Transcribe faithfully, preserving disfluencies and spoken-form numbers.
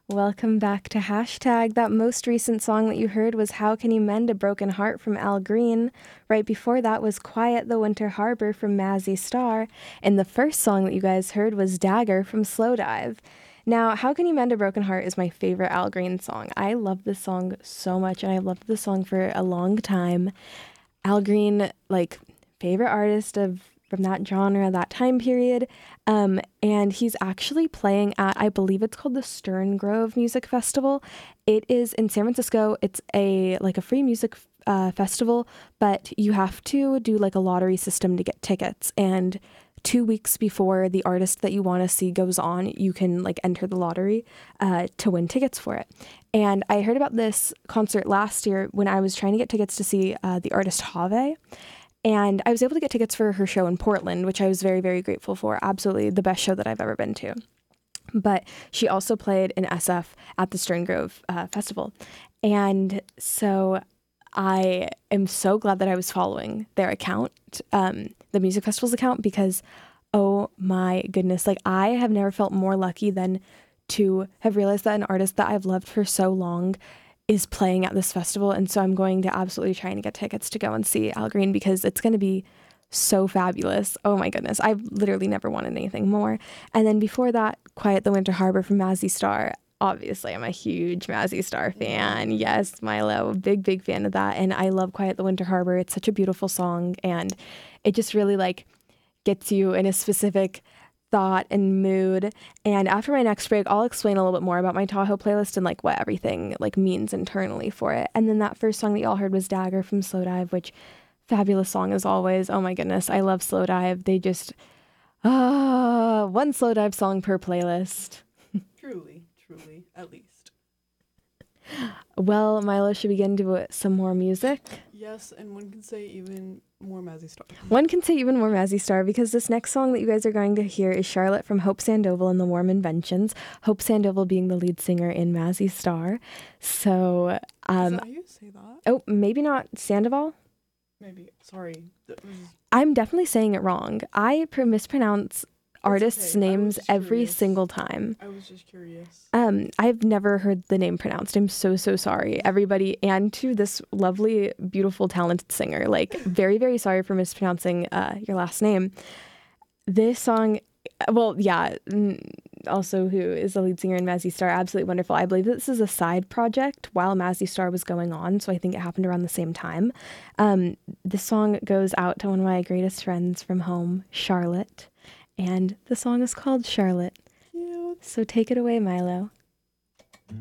Welcome back to Hashtag. That most recent song that you heard was How Can You Mend a Broken Heart from Al Green. Right before that was Quiet the Winter Harbor from Mazzy Star. And the first song that you guys heard was Dagger from Slowdive. Now, How Can You Mend a Broken Heart is my favorite Al Green song. I love this song so much, and I've loved this song for a long time. Al Green, like, favorite artist of from that genre, that time period. Um, and he's actually playing at, I believe it's called the Stern Grove Music Festival. It is in San Francisco. It's a like a free music uh, festival, but you have to do like a lottery system to get tickets. And two weeks before the artist that you want to see goes on, you can like enter the lottery uh, to win tickets for it. And I heard about this concert last year when I was trying to get tickets to see uh, the artist Have. And I was able to get tickets for her show in Portland, which I was very, very grateful for. Absolutely the best show that I've ever been to. But she also played in S F at the Stern Grove uh, Festival. And so I am so glad that I was following their account, um, the music festival's account, because, oh my goodness, like I have never felt more lucky than to have realized that an artist that I've loved for so long is playing at this festival. And so I'm going to absolutely try and get tickets to go and see Al Green because it's going to be so fabulous. Oh my goodness. I've literally never wanted anything more. And then before that, Quiet the Winter Harbor from Mazzy Star. Obviously, I'm a huge Mazzy Star fan. Yes, Milo, big, big fan of that. And I love Quiet the Winter Harbor. It's such a beautiful song. And it just really like gets you in a specific thought and mood. And after my next break, I'll explain a little bit more about my Tahoe playlist and like what everything like means internally for it. And then that first song that y'all heard was Dagger from Slowdive, which fabulous song as always. Oh my goodness, I love Slowdive. They just ah, one Slowdive song per playlist. Truly, truly, at least. Well, Milo, should we get into some more music? Yes, and one can say even more Mazzy Star. One can say even more Mazzy Star because this next song that you guys are going to hear is Charlotte from Hope Sandoval and the Warm Inventions. Hope Sandoval being the lead singer in Mazzy Star. So, um, Is that how you say that? Oh, maybe not Sandoval? Maybe. Sorry. That was... I'm definitely saying it wrong. I pr- mispronounce artists' okay. names every curious. single time. I was just curious. Um, I've never heard the name pronounced. I'm so, so sorry, everybody, and to this lovely, beautiful, talented singer. Like, very, very sorry for mispronouncing uh, your last name. This song, well, yeah, also who is the lead singer in Mazzy Star, absolutely wonderful. I believe this is a side project while Mazzy Star was going on, so I think it happened around the same time. Um, this song goes out to one of my greatest friends from home, Charlotte. And the song is called Charlotte. Cute. So take it away, Milo.